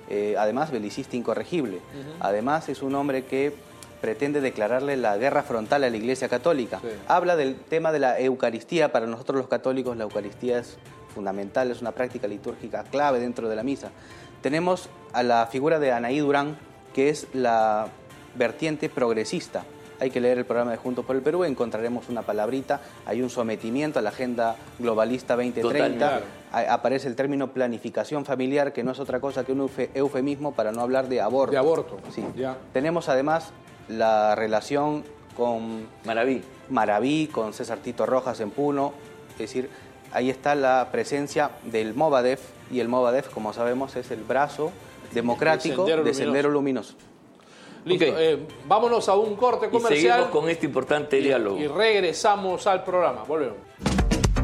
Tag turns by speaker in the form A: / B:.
A: además belicista incorregible. Además es un hombre que pretende declararle la guerra frontal a la Iglesia Católica. Sí. Habla del tema de la Eucaristía. Para nosotros los católicos la Eucaristía es fundamental, es una práctica litúrgica clave dentro de la misa. Tenemos a la figura de Anaí Durán, que es la vertiente progresista. Hay que leer el programa de Juntos por el Perú, encontraremos una palabrita, hay un sometimiento a la Agenda Globalista 2030, claro. Aparece el término planificación familiar, que no es otra cosa que un eufemismo para no hablar de aborto.
B: De aborto.
A: Sí. Ya. Tenemos además la relación con Maraví, con César Tito Rojas en Puno, es decir, ahí está la presencia del Movadef, y el Movadef, como sabemos, es el brazo democrático de Sendero Luminoso.
B: Listo, okay. Vámonos a un corte comercial.
C: Y seguimos con este importante diálogo.
B: Y regresamos al programa. Volvemos.